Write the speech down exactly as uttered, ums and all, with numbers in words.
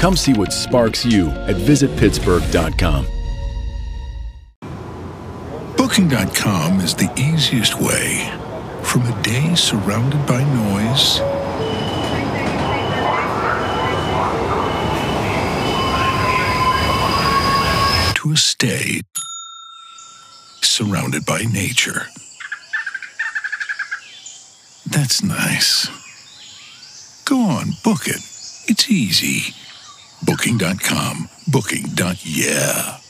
Come see what sparks you at visit pittsburgh dot com. Booking dot com is the easiest way from a day surrounded by noise to a stay surrounded by nature. That's nice. Go on, book it. It's easy. Booking dot com. Booking. Yeah.